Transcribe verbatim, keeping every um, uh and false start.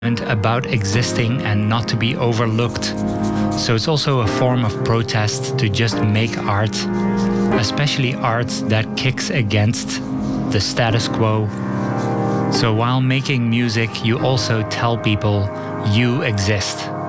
about existing and not to be overlooked. So it's also a form of protest to just make art, especially art that kicks against the status quo. So while making music, you also tell people you exist.